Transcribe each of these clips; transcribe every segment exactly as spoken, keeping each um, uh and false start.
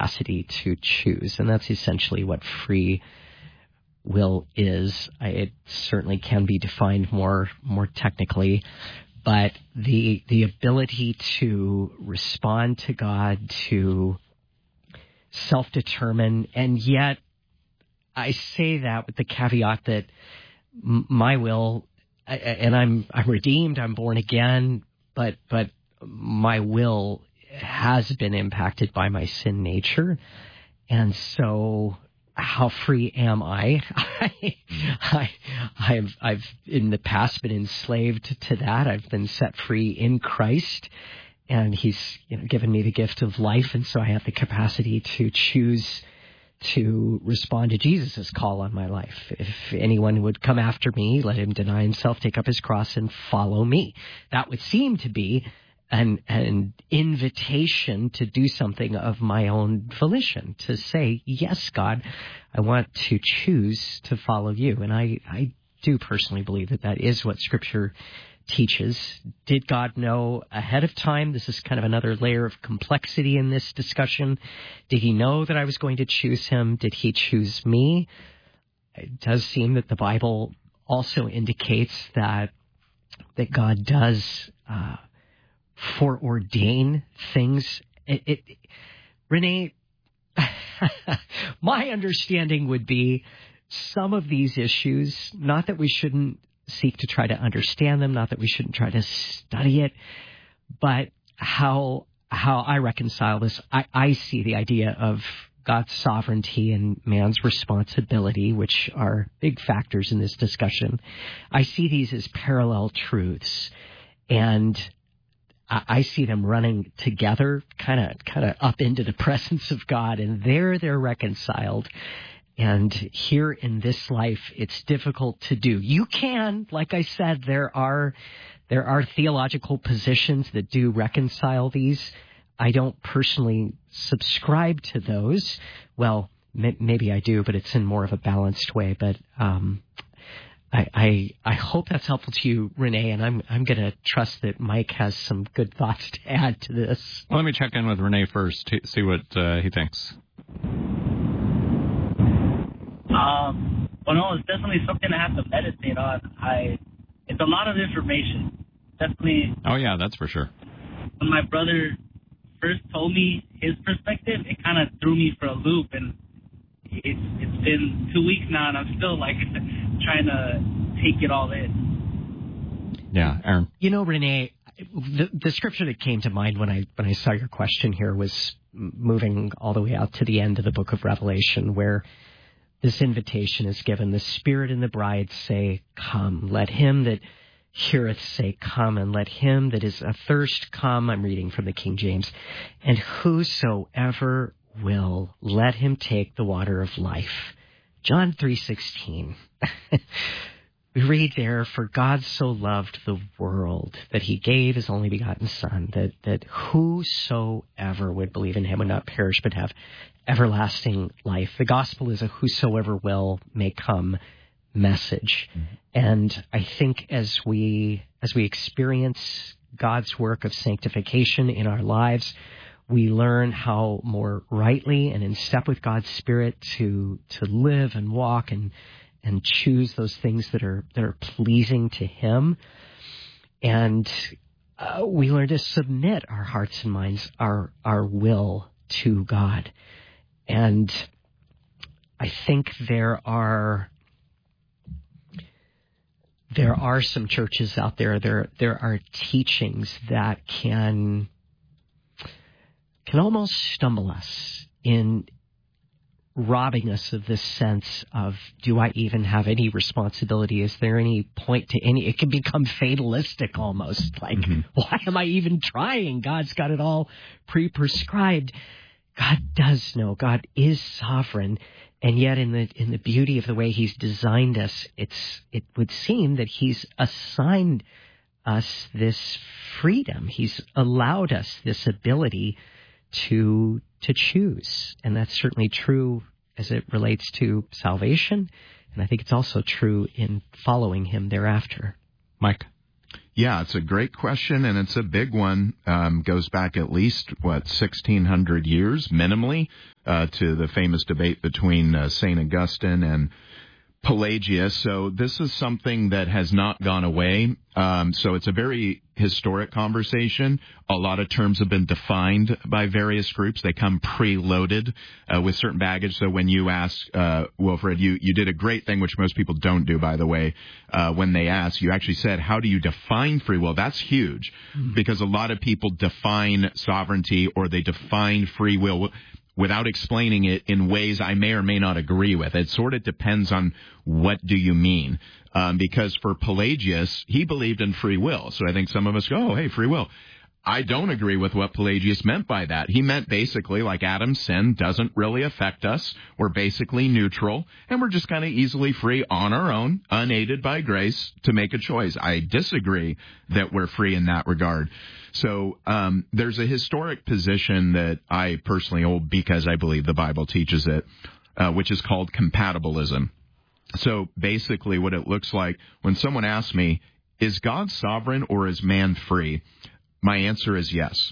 capacity to choose. And that's essentially what free will is. I, it certainly can be defined more more technically, but the the ability to respond to God, to self-determine, and yet I say that with the caveat that m- my will, I, and I'm I'm redeemed, I'm born again, but but my will has been impacted by my sin nature, and so how free am I? I, I I've I've in the past been enslaved to that. I've been set free in Christ, and He's, you know, given me the gift of life, and so I have the capacity to choose to respond to Jesus' call on my life. If anyone would come after me, let him deny himself, take up his cross, and follow me. That would seem to be an, an invitation to do something of my own volition, to say, yes, God, I want to choose to follow you. And I, I do personally believe that that is what Scripture teaches. Did God know ahead of time? This is kind of another layer of complexity in this discussion. Did He know that I was going to choose Him? Did He choose me? It does seem that the Bible also indicates that that God does uh, foreordain things. It, it, Renee, my understanding would be some of these issues, not that we shouldn't seek to try to understand them, not that we shouldn't try to study it, but how how I reconcile this, I, I see the idea of God's sovereignty and man's responsibility, which are big factors in this discussion. I see these as parallel truths, and I, I see them running together, kind of kind of up into the presence of God, and there they're reconciled. And here in this life, it's difficult to do. You can, like I said, there are there are theological positions that do reconcile these. I don't personally subscribe to those. Well, m- maybe I do, but it's in more of a balanced way. But um, I, I I hope that's helpful to you, Renee. And I'm I'm going to trust that Mike has some good thoughts to add to this. Well, let me check in with Renee first to see what uh, he thinks. Um, well, no, it's definitely something I have to meditate on. I, it's a lot of information. Definitely. Oh, yeah, that's for sure. When my brother first told me his perspective, it kind of threw me for a loop, and it's it's been two weeks now, and I'm still, like, trying to take it all in. Yeah, Aaron. You know, Renee, the, the scripture that came to mind when I when I saw your question here was moving all the way out to the end of the book of Revelation, where this invitation is given. The Spirit and the bride say, come. Let him that heareth say, come. And let him that is athirst come. I'm reading from the King James. And whosoever will, let him take the water of life. John three sixteen. We read there, for God so loved the world that he gave his only begotten Son, that, that whosoever would believe in him would not perish but have everlasting life. The gospel is a whosoever will may come message. Mm-hmm. And I think as we as we experience God's work of sanctification in our lives, we learn how more rightly and in step with God's Spirit to to live and walk and and choose those things that are that are pleasing to Him. And uh, we learn to submit our hearts and minds, our our will to God. And I think there are there are some churches out there, there there are teachings that can can almost stumble us in robbing us of this sense of, do I even have any responsibility? Is there any point to any? It can become fatalistic almost. Like, mm-hmm. Why am I even trying? God's got it all pre-prescribed. God does know. God is sovereign. And yet in the in the beauty of the way He's designed us, it's it would seem that He's assigned us this freedom. He's allowed us this ability to to choose. And that's certainly true as it relates to salvation. And I think it's also true in following Him thereafter. Mike? Yeah, it's a great question, and it's a big one. Um, goes back at least, what, sixteen hundred years, minimally, uh, to the famous debate between uh, Saint Augustine and Pelagius. So this is something that has not gone away. Um, so it's a very historic conversation. A lot of terms have been defined by various groups. They come preloaded uh, with certain baggage. So when you ask, uh, Wilfred, you, you did a great thing, which most people don't do, by the way. Uh, when they ask, you actually said, how do you define free will? That's huge, mm-hmm. because a lot of people define sovereignty or they define free will without explaining it in ways I may or may not agree with. It sort of depends on what do you mean. Um, because for Pelagius, he believed in free will. So I think some of us go, oh, hey, free will. I don't agree with what Pelagius meant by that. He meant basically like Adam's sin doesn't really affect us. We're basically neutral, and we're just kind of easily free on our own, unaided by grace, to make a choice. I disagree that we're free in that regard. So um, there's a historic position that I personally hold because I believe the Bible teaches it, uh, which is called compatibilism. So basically what it looks like when someone asks me, is God sovereign or is man free? My answer is yes.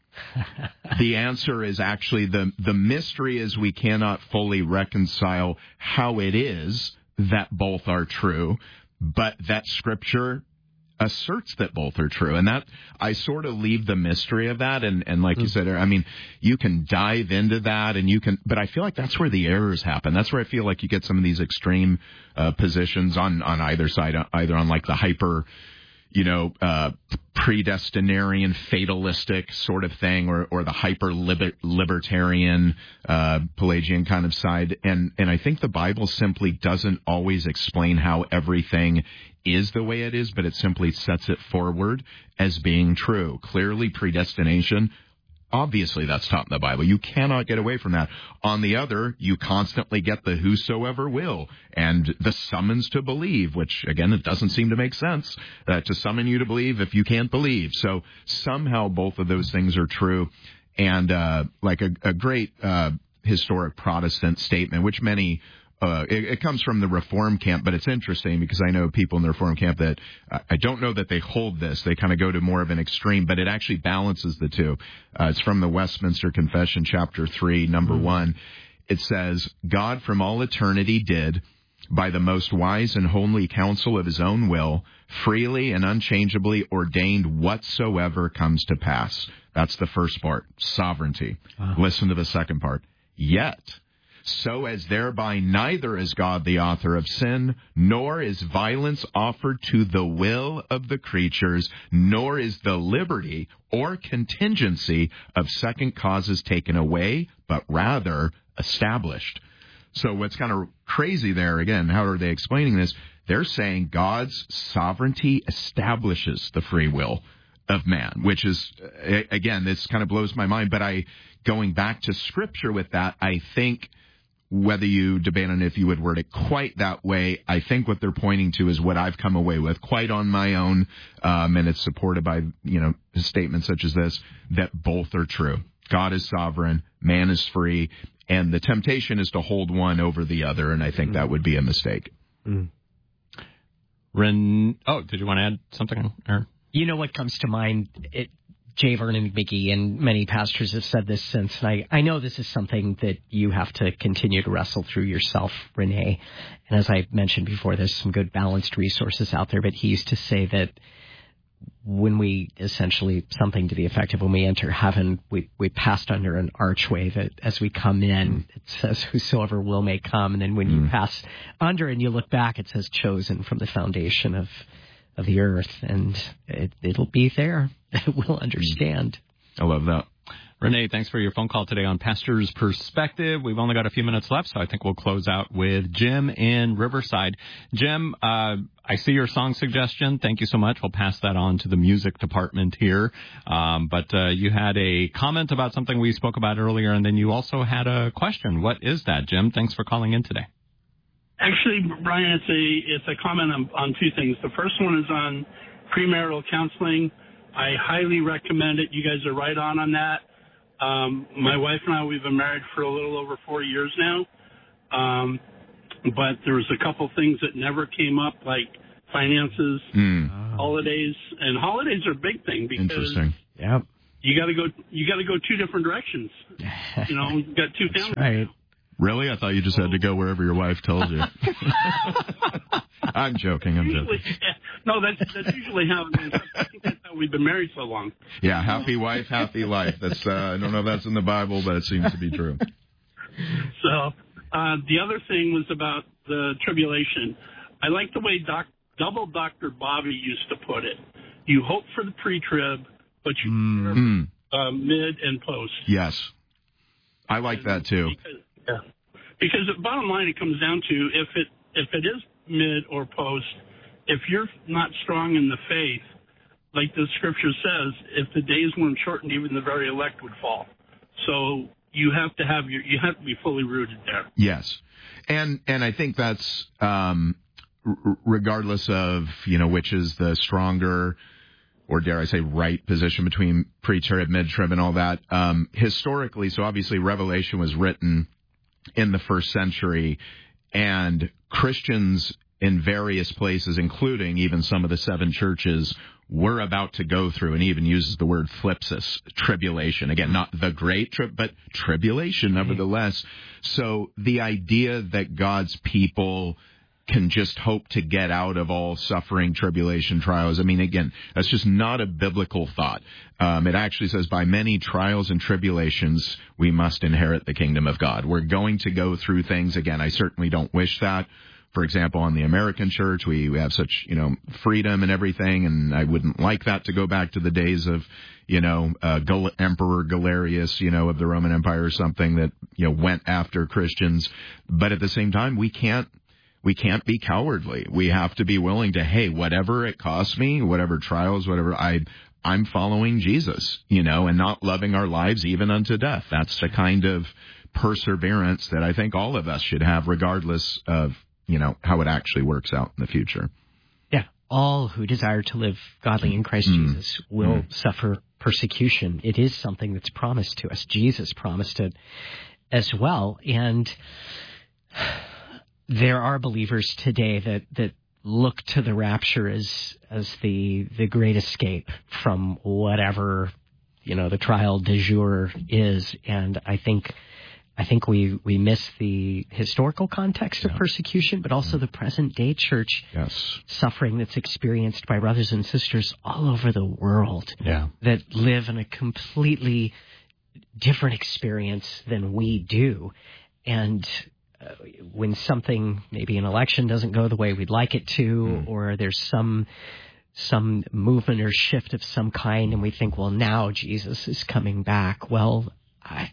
The answer is actually the, the mystery is we cannot fully reconcile how it is that both are true, but that Scripture asserts that both are true. And that I sort of leave the mystery of that. And, and like mm. you said, I mean, you can dive into that and you can, but I feel like that's where the errors happen. That's where I feel like you get some of these extreme uh, positions on, on either side, either on like the hyper, you know, uh, predestinarian, fatalistic sort of thing, or, or the hyper libertarian, uh, Pelagian kind of side. And, and I think the Bible simply doesn't always explain how everything is the way it is, but it simply sets it forward as being true. Clearly, predestination, obviously that's taught in the Bible. You cannot get away from that. On the other, you constantly get the whosoever will and the summons to believe, which, again, it doesn't seem to make sense uh, to summon you to believe if you can't believe. So somehow both of those things are true. And uh, like a, a great uh, historic Protestant statement, which many Uh, it, it comes from the Reform camp, but it's interesting because I know people in the Reform camp that uh, I don't know that they hold this. They kind of go to more of an extreme, but it actually balances the two. Uh, it's from the Westminster Confession, chapter three, number mm-hmm. one. It says, God from all eternity did, by the most wise and holy counsel of his own will, freely and unchangeably ordained whatsoever comes to pass. That's the first part, sovereignty. Wow. Listen to the second part. Yet, so as thereby neither is God the author of sin, nor is violence offered to the will of the creatures, nor is the liberty or contingency of second causes taken away, but rather established. So what's kind of crazy there, again, how are they explaining this? They're saying God's sovereignty establishes the free will of man, which is, again, this kind of blows my mind. But I, going back to Scripture with that, I think whether you debate on if you would word it quite that way, I think what they're pointing to is what I've come away with quite on my own, um, and it's supported by, you know, statements such as this, that both are true. God is sovereign, man is free, and the temptation is to hold one over the other, and I think mm. that would be a mistake. Mm. Ren, oh, did you want to add something, Aaron? You know what comes to mind? It, J. Vernon McGee and many pastors have said this since, and I, I know this is something that you have to continue to wrestle through yourself, Renee. And as I mentioned before, there's some good balanced resources out there, but he used to say that when we essentially, something to the effect of when we enter heaven, we, we passed under an archway that as we come in, it says whosoever will may come. And then when mm. you pass under and you look back, it says chosen from the foundation of of the earth, and it, it'll be there. We'll understand. I love that. Renee, thanks for your phone call today on Pastor's Perspective. We've only got a few minutes left, so I think we'll close out with Jim in Riverside. Jim, uh, I see your song suggestion. Thank you so much. We'll pass that on to the music department here. Um, but uh, you had a comment about something we spoke about earlier, and then you also had a question. What is that, Jim? Thanks for calling in today. Actually, Brian, it's a it's a comment on, on two things. The first one is on premarital counseling. I highly recommend it. You guys are right on on that. Um, my wife and I, we've been married for a little over four years now. Um, but there was a couple things that never came up, like finances. Mm. holidays, and holidays are a big thing because Interesting. Yep. you got to go you got to go two different directions. You know, you've got two families. Right. Really? I thought you just had to go wherever your wife tells you. I'm joking. I'm Usually, joking. yeah, no, that's that's usually how it is. I think that's how we've been married so long. Yeah, happy wife, happy life. That's uh, I don't know if that's in the Bible, but it seems to be true. So uh, the other thing was about the tribulation. I like the way doc, double Doctor Bobby used to put it. You hope for the pre-trib, but you Mm-hmm. uh, mid and post. Yes. I like that too. Because, yeah. Because the bottom line, it comes down to if it if it is mid or post, if you're not strong in the faith, like the scripture says, if the days weren't shortened, even the very elect would fall. So you have to have your you have to be fully rooted there. Yes, and and I think that's um, r- regardless of you know which is the stronger, or dare I say, right position between pre-trib, mid-trib, and all that. Um, historically, so obviously Revelation was written in the first century, and Christians in various places, including even some of the seven churches, were about to go through, and he even uses the word thlipsis, tribulation. Again, not the great trib, but tribulation nevertheless. So the idea that God's people can just hope to get out of all suffering, tribulation, trials. I mean, again, that's just not a biblical thought. Um, it actually says, by many trials and tribulations, we must inherit the kingdom of God. We're going to go through things. Again, I certainly don't wish that. For example, on the American church, we, we have such, you know, freedom and everything, and I wouldn't like that to go back to the days of, you know, uh, Gal- Emperor Galerius, you know, of the Roman Empire or something that, you know, went after Christians. But at the same time, we can't, We can't be cowardly. We have to be willing to, hey, whatever it costs me, whatever trials, whatever, I, I'm following Jesus, you know, and not loving our lives even unto death. That's the kind of perseverance that I think all of us should have, regardless of, you know, how it actually works out in the future. Yeah. All who desire to live godly in Christ mm. Jesus will mm. suffer persecution. It is something that's promised to us. Jesus promised it as well. And there are believers today that, that look to the rapture as as the the great escape from whatever, you know, the trial du jour is. And I think I think we, we miss the historical context of yeah. persecution, but also the present day church yes. suffering that's experienced by brothers and sisters all over the world yeah. that live in a completely different experience than we do. And Uh, when something, maybe an election doesn't go the way we'd like it to, mm. or there's some some movement or shift of some kind, and we think, well, now Jesus is coming back. Well, I,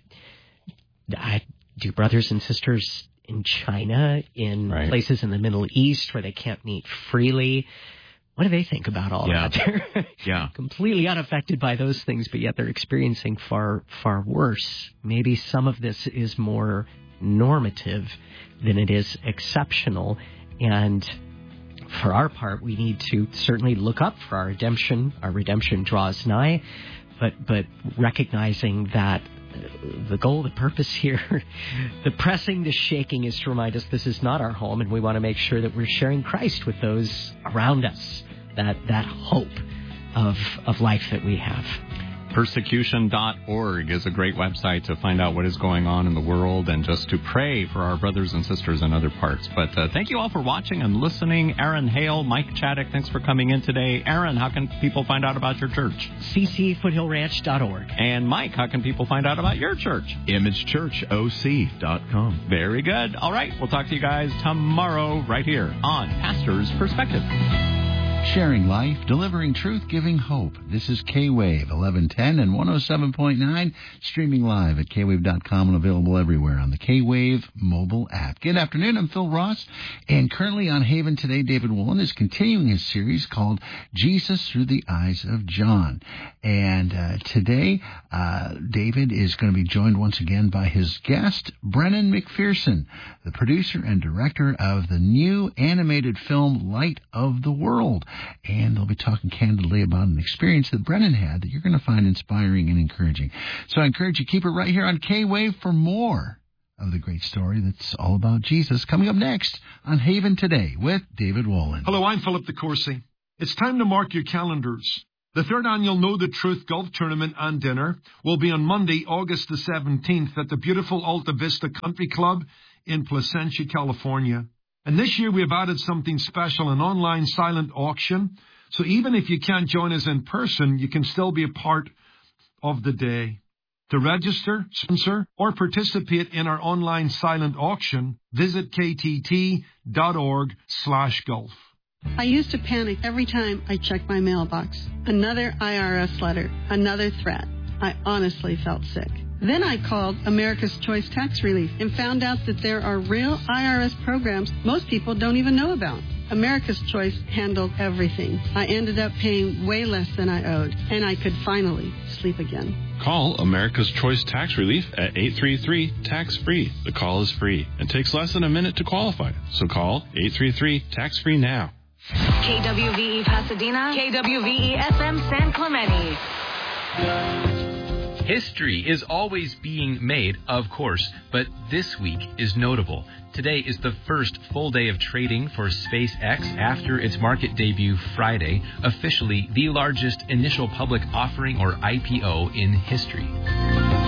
I do brothers and sisters in China, in right. places in the Middle East where they can't meet freely, what do they think about all yeah. that? They're yeah. completely unaffected by those things, but yet they're experiencing far, far worse. Maybe some of this is more normative than it is exceptional, and for our part, we need to certainly look up for our redemption. Our redemption draws nigh, but but recognizing that the goal, the purpose here, the pressing, the shaking is to remind us this is not our home, and we want to make sure that we're sharing Christ with those around us, that that hope of of life that we have. Persecution dot org is a great website to find out what is going on in the world and just to pray for our brothers and sisters in other parts. But uh, thank you all for watching and listening. Aaron Hale, Mike Chaddick, thanks for coming in today. Aaron, how can people find out about your church? C C foothill ranch dot org. And Mike, how can people find out about your church? image church o c dot com. Very good. All right, we'll talk to you guys tomorrow right here on Pastor's Perspective. Sharing life, delivering truth, giving hope. This is K-Wave eleven ten and one oh seven point nine, streaming live at K wave dot com and available everywhere on the K-Wave mobile app. Good afternoon, I'm Phil Ross, and currently on Haven Today, David Woolen is continuing his series called Jesus Through the Eyes of John. And uh, today, uh, David is going to be joined once again by his guest, Brennan McPherson, the producer and director of the new animated film Light of the World. And they'll be talking candidly about an experience that Brennan had that you're going to find inspiring and encouraging. So I encourage you, keep it right here on K-Wave for more of the great story that's all about Jesus. Coming up next on Haven Today with David Woolen. Hello, I'm Philip DeCourcy. It's time to mark your calendars. The third annual Know the Truth Golf Tournament and Dinner will be on Monday, August the seventeenth at the beautiful Alta Vista Country Club in Placentia, California. And this year we have added something special, an online silent auction. So even if you can't join us in person, you can still be a part of the day. To register, sponsor, or participate in our online silent auction, visit ktt.org slash golf. I used to panic every time I checked my mailbox. Another I R S letter, another threat. I honestly felt sick. Then I called America's Choice Tax Relief and found out that there are real I R S programs most people don't even know about. America's Choice handled everything. I ended up paying way less than I owed, and I could finally sleep again. Call America's Choice Tax Relief at eight three three, tax free. The call is free and takes less than a minute to qualify. So call eight three three, tax free now. K W V E Pasadena, K W V E F M San Clemente. History is always being made, of course, but this week is notable. Today is the first full day of trading for SpaceX after its market debut Friday, officially the largest initial public offering or I P O in history.